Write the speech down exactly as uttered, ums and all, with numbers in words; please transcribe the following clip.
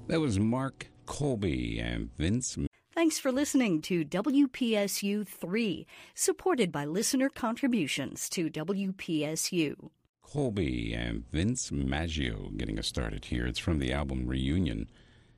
That was Mark Colby and Vince. Thanks for listening to W P S U three, supported by listener contributions to W P S U. Colby and Vince Maggio getting us started here. It's from the album Reunion.